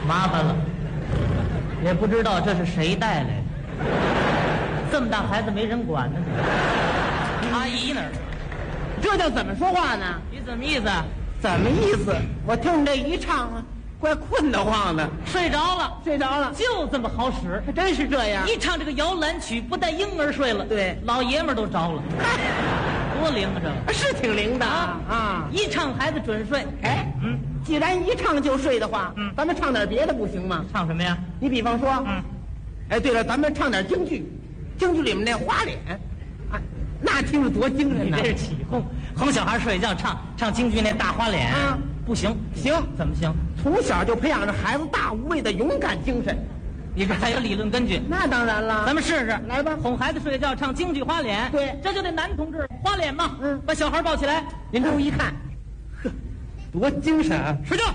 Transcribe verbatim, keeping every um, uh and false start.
麻烦了，也不知道这是谁带来的，这么大孩子没人管呢。阿姨那儿， 这叫怎么说话呢？ 你怎么意思？ 怎么意思？我听你这一唱啊，怪困得慌的， 睡着了， 睡着了， 就这么好使。 还真是这样。 一唱这个摇篮曲，不但婴儿睡了， 对， 老爷们儿都着了，多灵啊！这是挺灵的啊啊！ 一唱孩子准睡。 哎，嗯，既然一唱就睡的话，嗯，咱们唱点别的不行吗？ 唱什么呀？ 你比方说， 嗯， 哎，对了，咱们唱点京剧，京剧里面那花脸，啊，那听着多精神呢！ 你这是起哄，哄小孩睡觉唱唱京剧那大花脸， 啊， 不行， 行， 怎么行？ 从小就培养着孩子大无畏的勇敢精神。 你这还有理论根据？ 那当然了， 咱们试试， 来吧。 哄孩子睡觉唱京剧花脸， 对， 这就得男同志花脸嘛。 嗯， 把小孩抱起来， 您注意一看，呵，多精神啊！ 睡觉。